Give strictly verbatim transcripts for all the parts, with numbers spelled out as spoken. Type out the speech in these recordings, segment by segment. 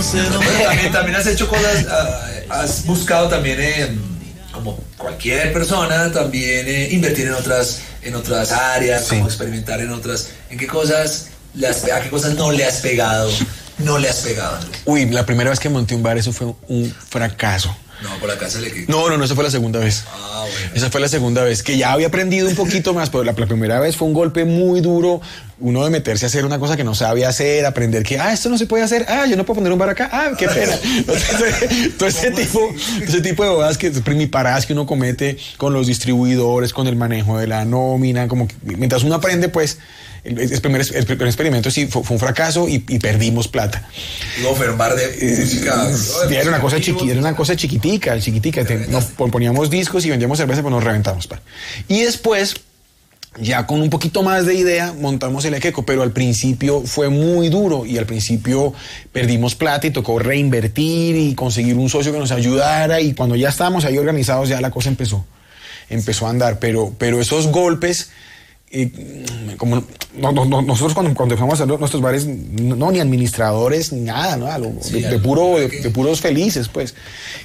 sé dónde. Bueno, también, también has hecho cosas, uh, has buscado también, eh, como cualquier persona, también eh, invertir en otras, en otras áreas, sí. Como experimentar en otras. ¿En qué cosas, le has, a qué cosas no le has pegado? No le has pegado. Uy, la primera vez que monté un bar, eso fue un fracaso. No, por la casa le quedó. No, no, no, esa fue la segunda vez. Ah, bueno. Esa fue la segunda vez, que ya había aprendido un poquito más, pero la, la primera vez fue un golpe muy duro, uno de meterse a hacer una cosa que no sabía hacer, aprender que, ah, esto no se puede hacer, ah, yo no puedo poner un bar acá, ah, qué pena. todo ese tipo, ese tipo de bobadas, que primiparadas que uno comete con los distribuidores, con el manejo de la nómina, como que mientras uno aprende, pues, El, el, primer, el primer experimento sí fue, fue un fracaso y, y perdimos plata. No, fue un bar de música. Eh, era una cosa chiqui, era una cosa chiquitica, chiquitica. Te, nos poníamos discos y vendíamos cerveza, pues nos reventamos. Pa. Y después, ya con un poquito más de idea, montamos el Equeco, pero al principio fue muy duro y al principio perdimos plata y tocó reinvertir y conseguir un socio que nos ayudara, y cuando ya estábamos ahí organizados ya la cosa empezó, empezó a andar, pero, pero esos golpes... Eh, como no, no, no, nosotros cuando, cuando fuimos a hacer nuestros bares, no, ni administradores ni nada, ¿no? Lo, sí, de, de, puro, de, de puros felices, pues.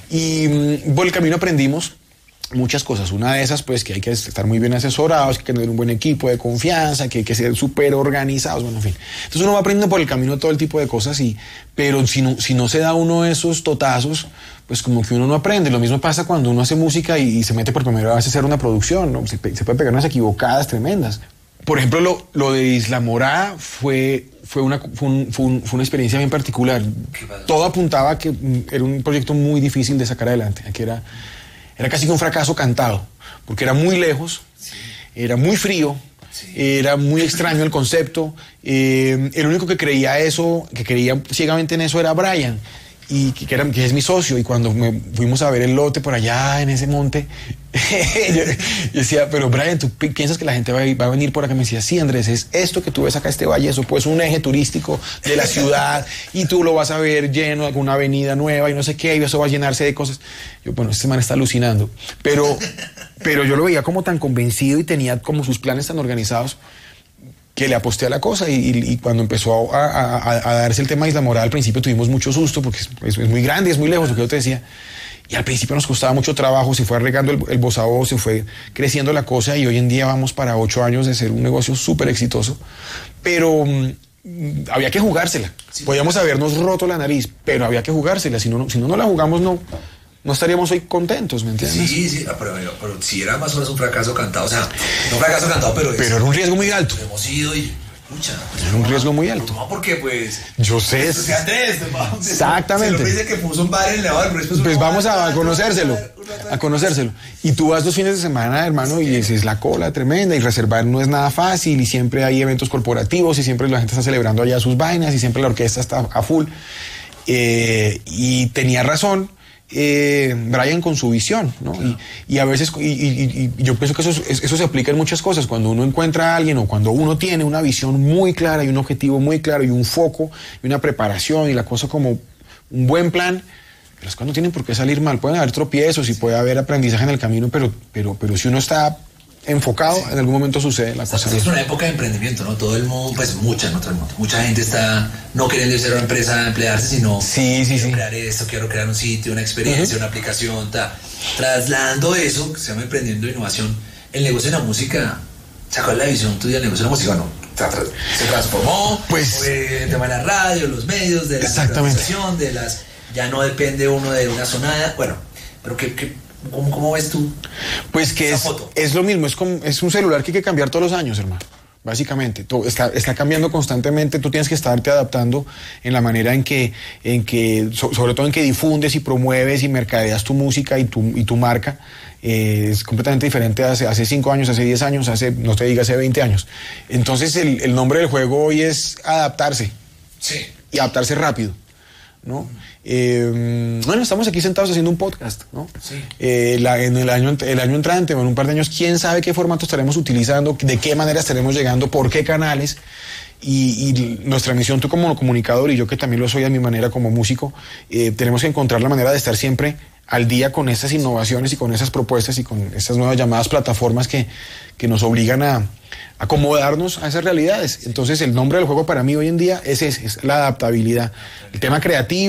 Y por el camino aprendimos muchas cosas. Una de esas, pues, que hay que estar muy bien asesorados, que hay que tener un buen equipo de confianza, que hay que ser súper organizados, bueno, en fin. Entonces uno va aprendiendo por el camino todo el tipo de cosas, y, pero si no, si no se da uno esos totazos, pues como que uno no aprende. Lo mismo pasa cuando uno hace música y, y se mete por primera vez a hacer una producción, ¿no? Se, se puede pegar unas equivocadas tremendas. Por ejemplo, lo, lo de Isla Morá fue, fue, una, fue, un, fue, un, fue una experiencia bien particular. Todo apuntaba a que era un proyecto muy difícil de sacar adelante, que era... Era casi que un fracaso cantado, porque era muy lejos, sí. Era muy frío, sí. Era muy extraño el concepto. Eh, el único que creía eso, que creía ciegamente en eso, era Brian, y que, era, que es mi socio. Y cuando me fuimos a ver el lote por allá en ese monte, yo, yo decía, pero Brian, ¿tú piensas que la gente va a, va a venir por acá? Me decía, sí, Andrés, es esto que tú ves acá, este valle, eso pues un eje turístico de la ciudad, y tú lo vas a ver lleno de alguna avenida nueva y no sé qué, y eso va a llenarse de cosas. Yo, bueno, este man está alucinando, pero, pero yo lo veía como tan convencido y tenía como sus planes tan organizados, que le aposté a la cosa, y, y, y cuando empezó a, a, a, a darse el tema de Isla Morada, al principio tuvimos mucho susto, porque es, es, es muy grande, es muy lejos, lo que yo te decía, y al principio nos costaba mucho trabajo, se fue arreglando el, el voz a voz, se fue creciendo la cosa, y hoy en día vamos para ocho años de ser un negocio súper exitoso, pero um, había que jugársela. Sí, podíamos habernos roto la nariz, pero había que jugársela. Si no, si no, no la jugamos, no... no estaríamos hoy contentos, ¿me entiendes? Sí, sí, pero, pero, pero si era más o menos un fracaso cantado, o sea, no un fracaso cantado, pero... Pero era un riesgo muy alto. Hemos ido y... Pucha, pues, era un riesgo muy alto. No, porque pues... Yo sé. Pues, Andrés, vamos, exactamente. Se lo dice que puso un bar en el Levar, pero después... Pues vamos a, a conocérselo, a conocérselo. Y tú vas dos fines de semana, hermano, y es, es la cola tremenda, y reservar no es nada fácil, y siempre hay eventos corporativos, y siempre la gente está celebrando allá sus vainas, y siempre la orquesta está a full. Eh, y tenía razón... Eh, Brian con su visión, ¿no? Claro. Y, y a veces, y, y, y yo pienso que eso, eso se aplica en muchas cosas. Cuando uno encuentra a alguien, o cuando uno tiene una visión muy clara y un objetivo muy claro y un foco y una preparación y la cosa como un buen plan, las cosas no tienen por qué salir mal. Pueden haber tropiezos y puede haber aprendizaje en el camino, pero, pero, pero si uno está enfocado, sí, en algún momento sucede la cosa. Es una época de emprendimiento, ¿no? Todo el mundo, pues mucha, no todo el mundo, mucha gente está no queriendo ser una empresa, emplearse, sino sí, sí, quiero sí. crear esto, quiero crear un sitio, una experiencia, uh-huh. una aplicación, ta. Trasladando eso, que se llama emprendiendo innovación, el negocio de la música, ¿sacó la visión tuya del negocio de la música o no? Se transformó, pues, el tema de la radio, los medios, de la organización, de las, ya no depende uno de una sonada, bueno, pero que, que ¿Cómo, ¿Cómo ves tú? Pues que es, es lo mismo, es, como, es un celular que hay que cambiar todos los años, hermano. Básicamente, todo está, está cambiando constantemente, tú tienes que estarte adaptando en la manera en que, en que so, sobre todo en que difundes y promueves y mercadeas tu música y tu, y tu marca. Eh, es completamente diferente hace, hace cinco años, hace diez años, hace, no te diga, hace veinte años. Entonces el, el nombre del juego hoy es adaptarse. Sí. Y adaptarse rápido, ¿no? Eh, bueno, estamos aquí sentados haciendo un podcast, ¿no? Sí. Eh, la, en el año, el año entrante, o en un par de años, quién sabe qué formato estaremos utilizando, de qué manera estaremos llegando, por qué canales. Y, y nuestra misión, tú como comunicador y yo que también lo soy a mi manera como músico, eh, tenemos que encontrar la manera de estar siempre al día con esas innovaciones y con esas propuestas y con esas nuevas llamadas plataformas que, que nos obligan a acomodarnos a esas realidades. Entonces el nombre del juego para mí hoy en día es ese, es la adaptabilidad. El tema creativo.